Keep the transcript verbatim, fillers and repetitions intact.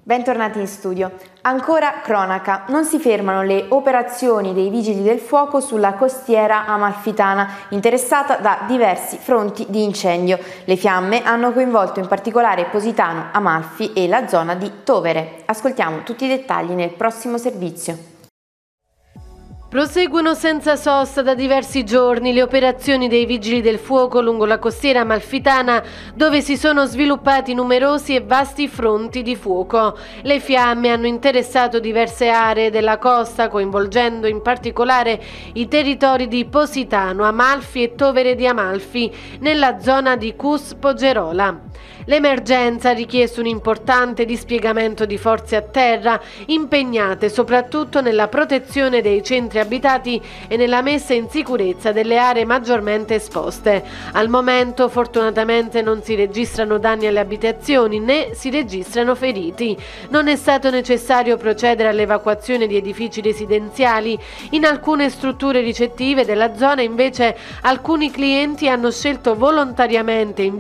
Bentornati in studio. Ancora cronaca. Non si fermano le operazioni dei Vigili del Fuoco sulla costiera amalfitana, interessata da diversi fronti di incendio. Le fiamme hanno coinvolto in particolare Positano, Amalfi e la zona di Tovere. Ascoltiamo tutti i dettagli nel prossimo servizio. Proseguono senza sosta da diversi giorni le operazioni dei Vigili del Fuoco lungo la costiera amalfitana, dove si sono sviluppati numerosi e vasti fronti di fuoco. Le fiamme hanno interessato diverse aree della costa, coinvolgendo in particolare i territori di Positano, Amalfi e Tovere di Amalfi, nella zona di Cus Pogerola. L'emergenza ha richiesto un importante dispiegamento di forze a terra, impegnate soprattutto nella protezione dei centri abitati e nella messa in sicurezza delle aree maggiormente esposte. Al momento fortunatamente non si registrano danni alle abitazioni né si registrano feriti. Non è stato necessario procedere all'evacuazione di edifici residenziali. In alcune strutture ricettive della zona invece alcuni clienti hanno scelto volontariamente in